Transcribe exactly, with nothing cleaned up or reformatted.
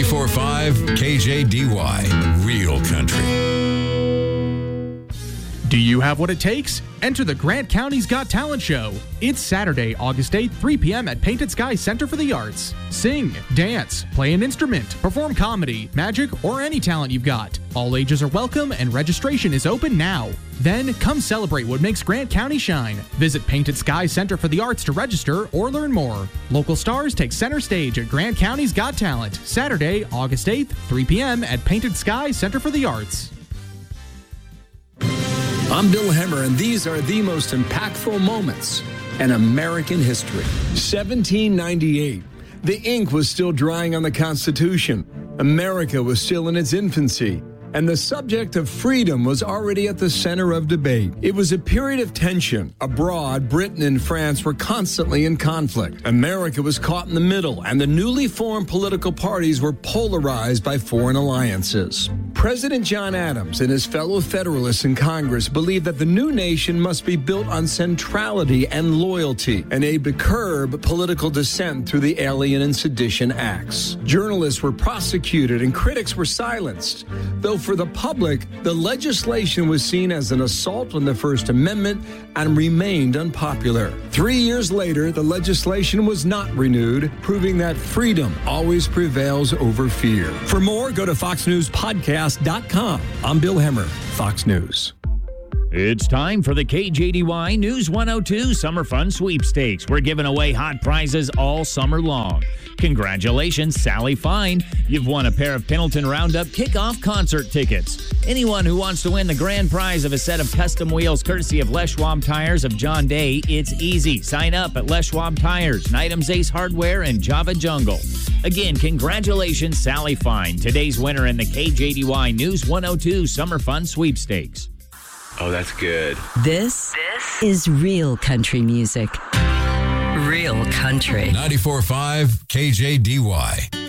ninety-four point five K J D Y, Real Country. Do you have what it takes? Enter the Grant County's Got Talent Show. It's Saturday, August eighth, three p.m. at Painted Sky Center for the Arts. Sing, dance, play an instrument, perform comedy, magic, or any talent you've got. All ages are welcome and registration is open now. Then come celebrate what makes Grant County shine. Visit Painted Sky Center for the Arts to register or learn more. Local stars take center stage at Grant County's Got Talent. Saturday, August eighth, three p.m. at Painted Sky Center for the Arts. I'm Bill Hemmer, and these are the most impactful moments in American history. seventeen ninety-eight. The ink was still drying on the Constitution. America was still in its infancy, and the subject of freedom was already at the center of debate. It was a period of tension. Abroad, Britain and France were constantly in conflict. America was caught in the middle, and the newly formed political parties were polarized by foreign alliances. President John Adams and his fellow Federalists in Congress believed that the new nation must be built on centrality and loyalty, and aimed to curb political dissent through the Alien and Sedition Acts. Journalists were prosecuted and critics were silenced. Though for the public, the legislation was seen as an assault on the First Amendment and remained unpopular. Three years later, the legislation was not renewed, proving that freedom always prevails over fear. For more, go to fox news podcast dot com. I'm Bill Hemmer, Fox News. It's time for the K J D Y News one oh two Summer Fun Sweepstakes. We're giving away hot prizes all summer long. Congratulations, Sally Fine. You've won a pair of Pendleton Roundup kickoff concert tickets. Anyone who wants to win the grand prize of a set of custom wheels courtesy of Les Schwab Tires of John Day, it's easy. Sign up at Les Schwab Tires, Nightham's Ace Hardware, and Java Jungle. Again, congratulations, Sally Fine. Today's winner in the K J D Y News one oh two Summer Fun Sweepstakes. Oh, that's good. This, this is real country music. Real country. ninety-four point five K J D Y.